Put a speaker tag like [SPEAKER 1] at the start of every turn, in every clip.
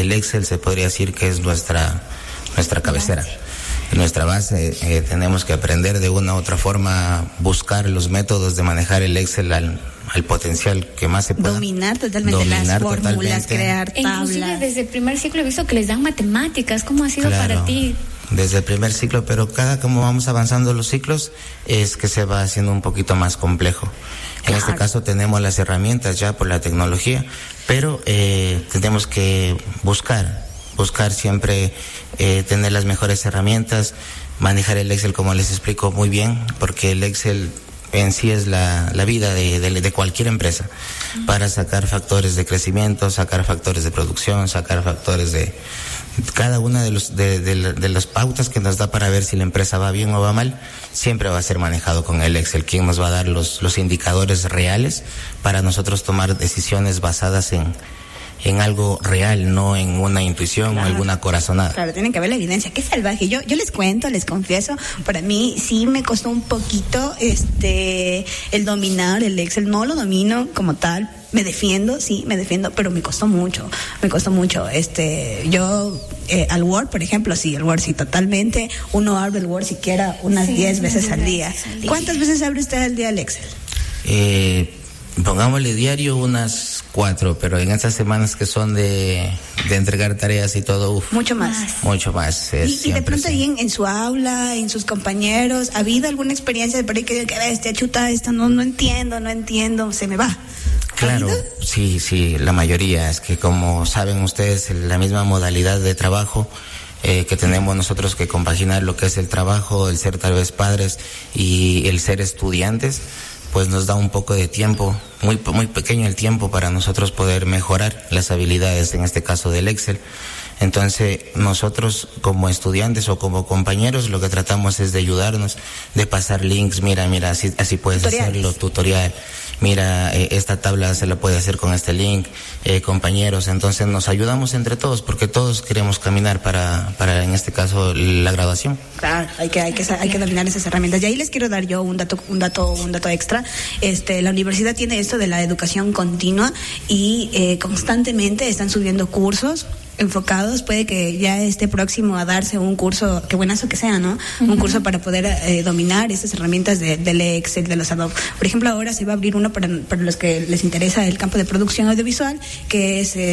[SPEAKER 1] el Excel se podría decir que es nuestra cabecera. Nuestra base, tenemos que aprender de una u otra forma, buscar los métodos de manejar el Excel al potencial que más se pueda.
[SPEAKER 2] Dominar totalmente las fórmulas, crear tablas.
[SPEAKER 3] Inclusive desde el primer ciclo he visto que les dan matemáticas. ¿Cómo ha sido para ti?
[SPEAKER 1] Desde el primer ciclo, pero como vamos avanzando los ciclos, es que se va haciendo un poquito más complejo. En este caso tenemos las herramientas ya por la tecnología, pero tenemos que buscar siempre tener las mejores herramientas, manejar el Excel como les explico muy bien, porque el Excel en sí es la vida de cualquier empresa, para sacar factores de crecimiento, sacar factores de producción, sacar factores de cada una de las pautas que nos da para ver si la empresa va bien o va mal, siempre va a ser manejado con el Excel, quien nos va a dar los indicadores reales para nosotros tomar decisiones basadas en algo real, no en una intuición o alguna corazonada.
[SPEAKER 2] Claro, tiene que haber la evidencia. Qué salvaje. Yo les cuento, les confieso, para mí sí me costó un poquito el dominar el Excel. No lo domino como tal. Me defiendo, pero me costó mucho. Yo al Word, por ejemplo, sí, el Word sí, totalmente. Uno abre el Word siquiera unas 10 veces al día. ¿Cuántas veces abre usted al día el Excel?
[SPEAKER 1] Pongámosle diario unas 4, pero en estas semanas que son de entregar tareas y todo,
[SPEAKER 2] mucho más. Y de pronto ahí en su aula, en sus compañeros, ¿ha habido alguna experiencia de por ahí que chuta, esto no entiendo, se me va?
[SPEAKER 1] Claro, sí, la mayoría. Es que como saben ustedes, la misma modalidad de trabajo que tenemos nosotros que compaginar lo que es el trabajo, el ser tal vez padres y el ser estudiantes, pues nos da un poco de tiempo, muy pequeño el tiempo para nosotros poder mejorar las habilidades, en este caso del Excel. Entonces, nosotros como estudiantes o como compañeros lo que tratamos es de ayudarnos, de pasar links, mira, así puedes hacerlo, tutorial. Mira, esta tabla se la puede hacer con este link, compañeros. Entonces nos ayudamos entre todos porque todos queremos caminar para en este caso la graduación.
[SPEAKER 2] Claro, hay que dominar esas herramientas. Y ahí les quiero dar yo un dato extra. La universidad tiene esto de la educación continua y constantemente están subiendo cursos enfocados. Puede que ya esté próximo a darse un curso, qué buenazo que sea, ¿no? Un curso para poder dominar estas herramientas del Excel, de los Adobe. Por ejemplo, ahora se va a abrir uno para los que les interesa el campo de producción audiovisual, que es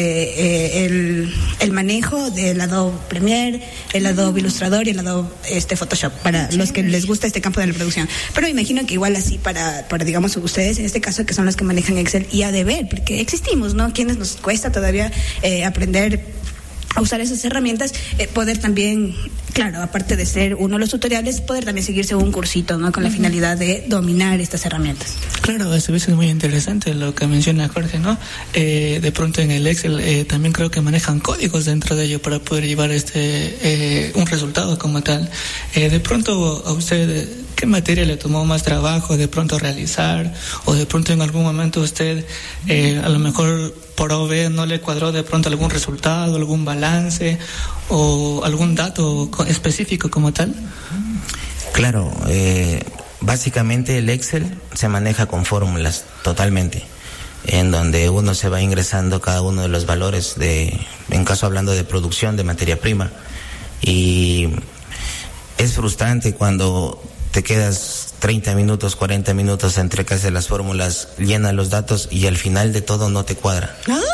[SPEAKER 2] el manejo del Adobe Premiere, el Adobe Illustrator y el Adobe Photoshop, para los que les gusta este campo de la producción. Pero me imagino que igual así para digamos ustedes, en este caso que son los que manejan Excel, y ha de ver, porque existimos, ¿no? Quienes nos cuesta todavía aprender a usar esas herramientas, poder también, claro, aparte de ser uno de los tutoriales, poder también seguirse un cursito, ¿no? Con la finalidad de dominar estas herramientas.
[SPEAKER 4] Claro, eso es muy interesante lo que menciona Jorge, ¿no? De pronto en el Excel también creo que manejan códigos dentro de ello para poder llevar un resultado como tal. De pronto a usted, ¿qué materia le tomó más trabajo de pronto realizar? O de pronto en algún momento usted a lo mejor por OV no le cuadró de pronto algún resultado, algún balance o algún dato específico como tal?
[SPEAKER 1] Claro, básicamente el Excel se maneja con fórmulas totalmente, en donde uno se va ingresando cada uno de los valores en caso hablando de producción de materia prima, y es frustrante cuando te quedas 30 minutos, 40 minutos entre que haces las fórmulas, llenas los datos y al final de todo no te cuadra.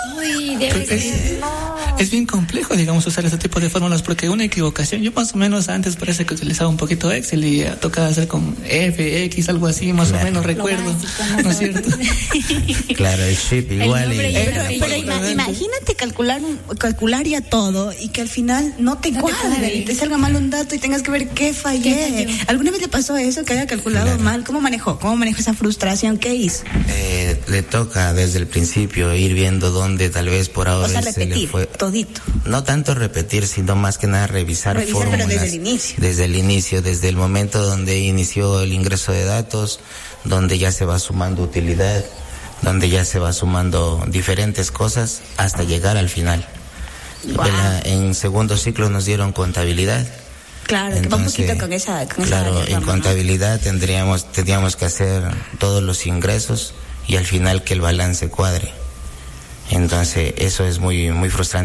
[SPEAKER 4] Es bien complejo, digamos, usar ese tipo de fórmulas porque una equivocación, yo más o menos antes parece que utilizaba un poquito Excel y tocaba hacer con F, X, algo así, más o menos recuerdo, ¿no es cierto?
[SPEAKER 1] Claro, el chip igual.
[SPEAKER 2] Pero imagínate calcular ya todo y que al final no te cuadre y te salga mal un dato y tengas que ver qué fallé. ¿Alguna vez le pasó eso, que haya calculado mal? ¿Cómo manejó esa frustración? ¿Qué hizo?
[SPEAKER 1] Le toca desde el principio ir viendo dónde tal vez por ahora
[SPEAKER 2] repetir,
[SPEAKER 1] se le fue
[SPEAKER 2] todito.
[SPEAKER 1] No tanto repetir, sino más que nada revisar fórmulas.
[SPEAKER 2] Pero desde el inicio.
[SPEAKER 1] Desde el momento donde inició el ingreso de datos, donde ya se va sumando utilidad, donde ya se va sumando diferentes cosas hasta llegar al final.
[SPEAKER 2] Wow.
[SPEAKER 1] En segundo ciclo nos dieron contabilidad.
[SPEAKER 2] Claro, que va un poquito con esa
[SPEAKER 1] claro, en contabilidad teníamos que hacer todos los ingresos y al final que el balance cuadre. Entonces eso es muy frustrante.